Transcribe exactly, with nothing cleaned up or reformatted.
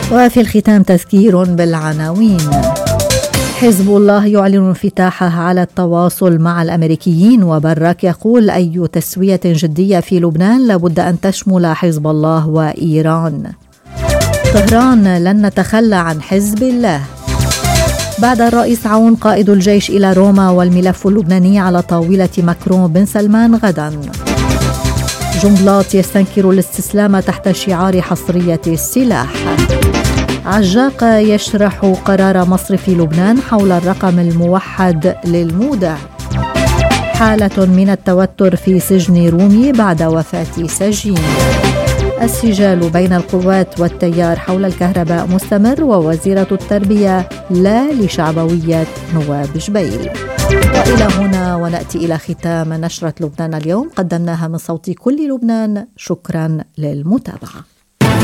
وفي الختام تذكير بالعناوين. حزب الله يعلن انفتاحه على التواصل مع الأمريكيين، وبراك يقول أي تسوية جدية في لبنان لابد أن تشمل حزب الله وإيران. طهران لن نتخلى عن حزب الله. بعد الرئيس عون قائد الجيش إلى روما والملف اللبناني على طاولة ماكرون بن سلمان غدا. جنبلاط يستنكر الاستسلام تحت شعار حصرية السلاح. عجاق يشرح قرار مصر في لبنان حول الرقم الموحد للمودع. حالة من التوتر في سجن رومي بعد وفاة سجين. السجال بين القوات والتيار حول الكهرباء مستمر، ووزيرة التربية لا لشعبوية نواب جبيل. وإلى هنا ونأتي إلى ختام نشرة لبنان اليوم، قدمناها من صوت كل لبنان. شكرا للمتابعة.